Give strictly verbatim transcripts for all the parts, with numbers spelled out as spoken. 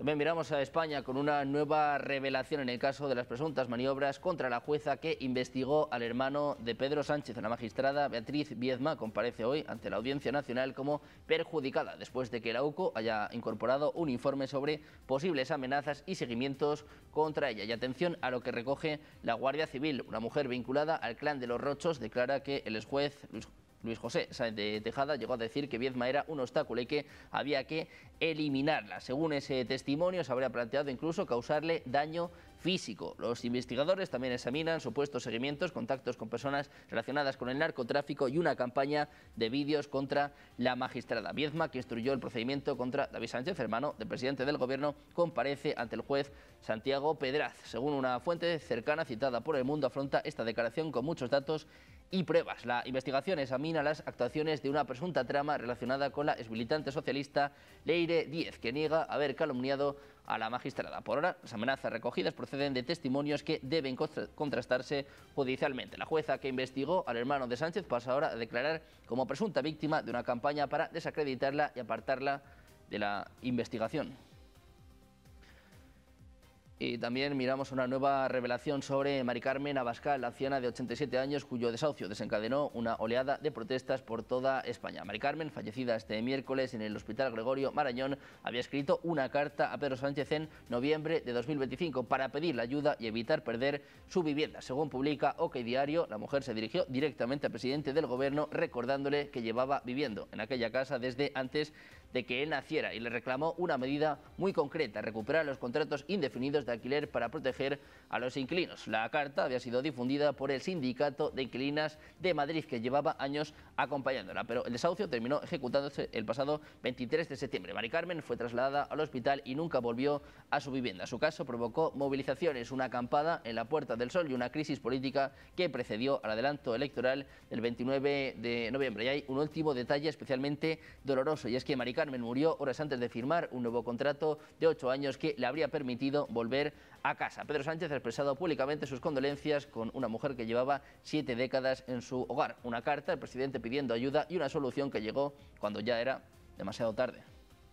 También miramos a España con una nueva revelación en el caso de las presuntas maniobras contra la jueza que investigó al hermano de Pedro Sánchez. La magistrada Beatriz Viedma comparece hoy ante la Audiencia Nacional como perjudicada después de que la UCO haya incorporado un informe sobre posibles amenazas y seguimientos contra ella. Y atención a lo que recoge la Guardia Civil. Una mujer vinculada al clan de los Rochos declara que el exjuez Luis Luis José Sáenz de Tejada llegó a decir que Viedma era un obstáculo y que había que eliminarla. Según ese testimonio, se habría planteado incluso causarle daño físico. Los investigadores también examinan supuestos seguimientos, contactos con personas relacionadas con el narcotráfico y una campaña de vídeos contra la magistrada. Viedma, que instruyó el procedimiento contra David Sánchez, hermano del presidente del gobierno, comparece ante el juez Santiago Pedraz. Según una fuente cercana citada por El Mundo, afronta esta declaración con muchos datos y pruebas. La investigación examina las actuaciones de una presunta trama relacionada con la exmilitante socialista Leire Díez, que niega haber calumniado a la magistrada. Por ahora, las amenazas recogidas proceden de testimonios que deben contrastarse judicialmente. La jueza que investigó al hermano de Sánchez pasa ahora a declarar como presunta víctima de una campaña para desacreditarla y apartarla de la investigación. Y también miramos una nueva revelación sobre Mari Carmen Abascal, la anciana de ochenta y siete años, cuyo desahucio desencadenó una oleada de protestas por toda España. Mari Carmen, fallecida este miércoles en el Hospital Gregorio Marañón, había escrito una carta a Pedro Sánchez en noviembre de dos mil veinticinco para pedirle ayuda y evitar perder su vivienda. Según publica OK Diario, la mujer se dirigió directamente al presidente del gobierno recordándole que llevaba viviendo en aquella casa desde antes de que él naciera y le reclamó una medida muy concreta: recuperar los contratos indefinidos de alquiler para proteger a los inquilinos. La carta había sido difundida por el Sindicato de Inquilinas de Madrid, que llevaba años acompañándola, pero el desahucio terminó ejecutándose el pasado veintitrés de septiembre. Mari Carmen fue trasladada al hospital y nunca volvió a su vivienda. Su caso provocó movilizaciones, una acampada en la Puerta del Sol y una crisis política que precedió al adelanto electoral del veintinueve de noviembre. Y hay un último detalle especialmente doloroso, y es que Mari Carmen murió horas antes de firmar un nuevo contrato de ocho años que le habría permitido volver a casa. Pedro Sánchez ha expresado públicamente sus condolencias con una mujer que llevaba siete décadas en su hogar. Una carta, el presidente pidiendo ayuda y una solución que llegó cuando ya era demasiado tarde.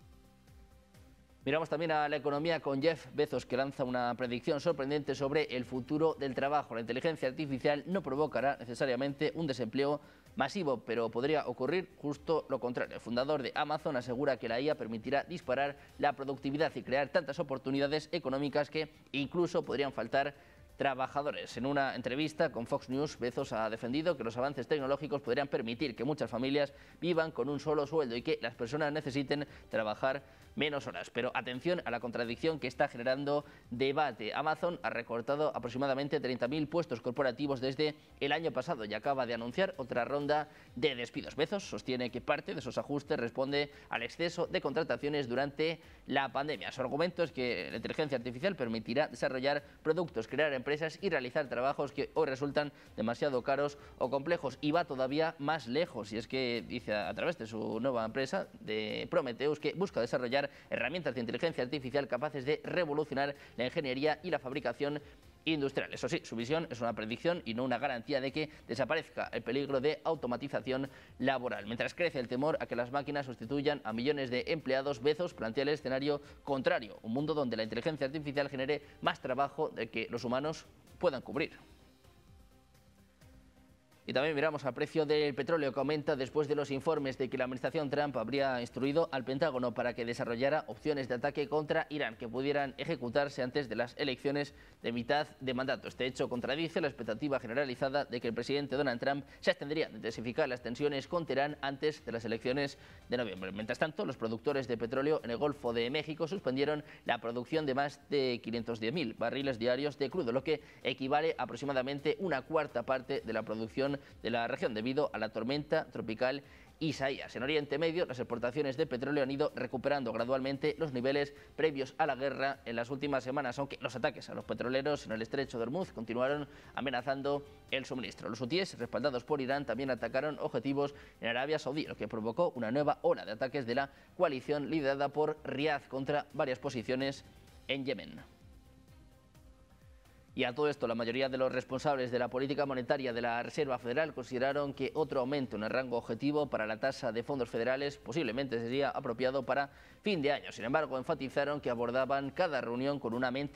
Miramos también a la economía con Jeff Bezos, que lanza una predicción sorprendente sobre el futuro del trabajo. La inteligencia artificial no provocará necesariamente un desempleo masivo, pero podría ocurrir justo lo contrario. El fundador de Amazon asegura que la I A permitirá disparar la productividad y crear tantas oportunidades económicas que incluso podrían faltar trabajadores. En una entrevista con Fox News, Bezos ha defendido que los avances tecnológicos podrían permitir que muchas familias vivan con un solo sueldo y que las personas necesiten trabajar menos horas. Pero atención a la contradicción que está generando debate. Amazon ha recortado aproximadamente treinta mil puestos corporativos desde el año pasado y acaba de anunciar otra ronda de despidos. Bezos sostiene que parte de esos ajustes responde al exceso de contrataciones durante la pandemia. Su argumento es que la inteligencia artificial permitirá desarrollar productos, crear empresas y realizar trabajos que hoy resultan demasiado caros o complejos, y va todavía más lejos, y es que dice a través de su nueva empresa de Prometheus que busca desarrollar herramientas de inteligencia artificial capaces de revolucionar la ingeniería y la fabricación industrial. Eso sí, su visión es una predicción y no una garantía de que desaparezca el peligro de automatización laboral. Mientras crece el temor a que las máquinas sustituyan a millones de empleados, Bezos plantea el escenario contrario, un mundo donde la inteligencia artificial genere más trabajo del que los humanos puedan cubrir. Y también miramos al precio del petróleo, que aumenta después de los informes de que la administración Trump habría instruido al Pentágono para que desarrollara opciones de ataque contra Irán que pudieran ejecutarse antes de las elecciones de mitad de mandato. Este hecho contradice la expectativa generalizada de que el presidente Donald Trump se abstendría de intensificar las tensiones con Teherán antes de las elecciones de noviembre. Mientras tanto, los productores de petróleo en el Golfo de México suspendieron la producción de más de quinientos diez mil barriles diarios de crudo, lo que equivale a aproximadamente una cuarta parte de la producción de la región debido a la tormenta tropical Isaías. En Oriente Medio, las exportaciones de petróleo han ido recuperando gradualmente los niveles previos a la guerra en las últimas semanas, aunque los ataques a los petroleros en el estrecho de Hormuz continuaron amenazando el suministro. Los hutíes, respaldados por Irán, también atacaron objetivos en Arabia Saudí, lo que provocó una nueva ola de ataques de la coalición liderada por Riad contra varias posiciones en Yemen. Y a todo esto, la mayoría de los responsables de la política monetaria de la Reserva Federal consideraron que otro aumento en el rango objetivo para la tasa de fondos federales posiblemente sería apropiado para fin de año. Sin embargo, enfatizaron que abordaban cada reunión con una mente